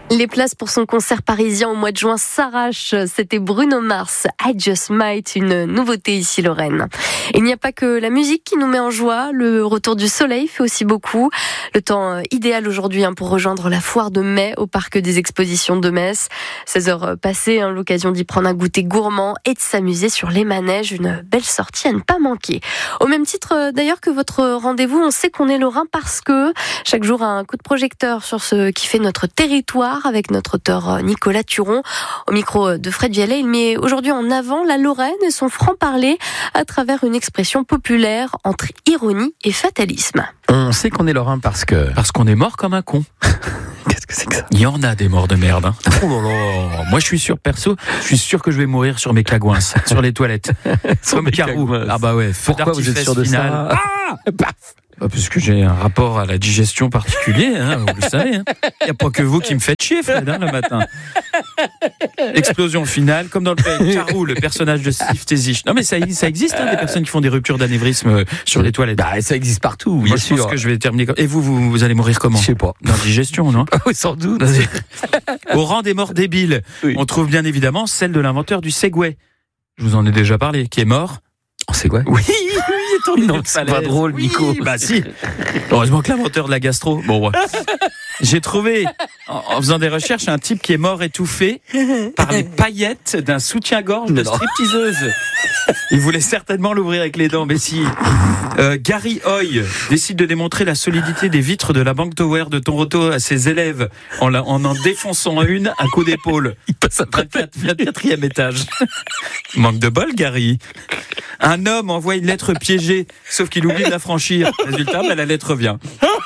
Les places pour son concert parisien au mois de juin s'arrachent. C'était Bruno Mars, I Just Might, une nouveauté ici Lorraine. Il n'y a pas que la musique qui nous met en joie, le retour du soleil fait aussi beaucoup. Le temps idéal aujourd'hui pour rejoindre la foire de mai au parc des expositions de Metz. 16 heures passées, l'occasion d'y prendre un goûter gourmand et de s'amuser sur les manèges. Une belle sortie à ne pas manquer. Au même titre d'ailleurs que votre rendez-vous, on sait qu'on est lorrain parce que chaque jour un coup de projecteur sur ce qui fait notre territoire avec notre auteur Nicolas Turon. Au micro de Fred Vialet, il met aujourd'hui en avant la Lorraine et son franc-parler à travers une expression populaire entre ironie et fatalisme. On sait qu'on est lorrain parce qu'on est mort comme un con. Qu'est-ce que c'est que ça ? Il y en a des morts de merde. Oh là là. Moi, je suis sûr que je vais mourir sur mes cagouins, sur les toilettes. Comme Carou. Ah bah ouais. Pourquoi vous êtes sûr de ça ? Parce que j'ai un rapport à la digestion particulier, vous le savez. Il n'y a pas que vous qui me faites chier, Fred, le matin. Explosion finale, comme dans le film Carou, le personnage de Steve Tézich. Non mais ça existe, des personnes qui font des ruptures d'anévrisme sur les toilettes. Bah, ça existe partout, bien Moi, sûr. Je pense que je vais terminer comme... Et vous allez mourir comment ? Je sais pas. D'indigestion, non ? Oui, sans doute. Au rang des morts débiles, oui. On trouve bien évidemment celle de l'inventeur du Segway. Je vous en ai déjà parlé, qui est mort. On sait quoi ? Oui. Non, c'est pas drôle, Nico. Oui, bah si. Heureusement que l'inventeur de la gastro. Bon, ouais. J'ai trouvé, en faisant des recherches, un type qui est mort étouffé par les paillettes d'un soutien-gorge de stripteaseuse. Il voulait certainement l'ouvrir avec les dents, mais si. Gary Hoy décide de démontrer la solidité des vitres de la Bank Tower de Toronto à ses élèves en défonçant une à coup d'épaule. Il passe à 24e étage. Manque de bol, Gary. Un homme envoie une lettre piégée, sauf qu'il oublie de la franchir. Résultat, la lettre vient.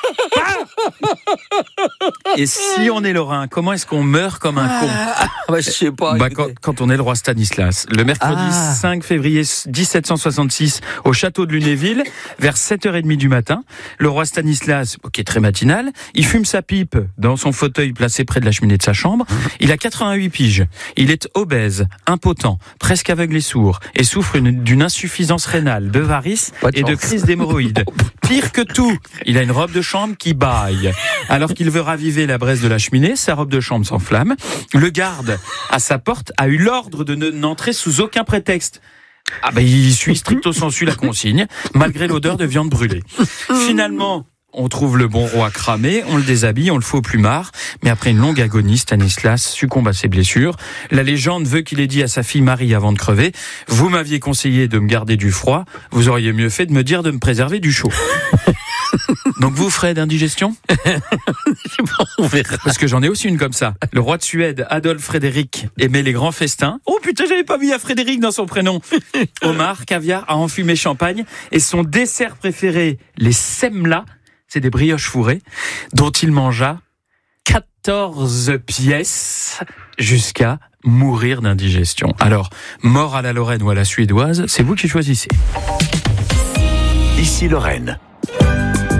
Et si on est lorrain, comment est-ce qu'on meurt comme un con ? Je sais pas. Quand on est le roi Stanislas. Le mercredi 5 février 1766, au château de Lunéville, vers 7h30 du matin, le roi Stanislas, qui est très matinal, il fume sa pipe dans son fauteuil placé près de la cheminée de sa chambre. Il a 88 piges. Il est obèse, impotent, presque aveugle et sourd, et souffre d'une insuffisance rénale, de varices et de crise d'hémorroïdes. Pire que tout, il a une robe de chambre qui bâille. Alors qu'il veut raviver la braise de la cheminée, sa robe de chambre s'enflamme. Le garde, à sa porte, a eu l'ordre de n'entrer sous aucun prétexte. Il suit stricto sensu la consigne, malgré l'odeur de viande brûlée. Finalement, on trouve le bon roi cramé, on le déshabille, on le fait au plumard, mais après une longue agonie, Stanislas succombe à ses blessures. La légende veut qu'il ait dit à sa fille Marie avant de crever « Vous m'aviez conseillé de me garder du froid, vous auriez mieux fait de me dire de me préserver du chaud. » Donc vous, Fred, indigestion ? On verra. Parce que j'en ai aussi une comme ça. Le roi de Suède, Adolphe Frédéric, aimait les grands festins. Oh putain, j'avais pas mis à Frédéric dans son prénom. Homard, caviar, à enfumer champagne. Et son dessert préféré, les semlas, c'est des brioches fourrées, dont il mangea 14 pièces jusqu'à mourir d'indigestion. Alors, mort à la Lorraine ou à la suédoise, c'est vous qui choisissez. Ici Lorraine.